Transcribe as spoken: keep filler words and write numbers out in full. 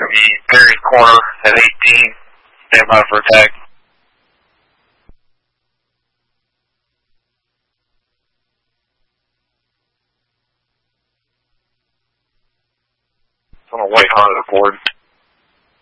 the Perry corner at eighteen. Stand by for attack. It's on a white Honda Accord.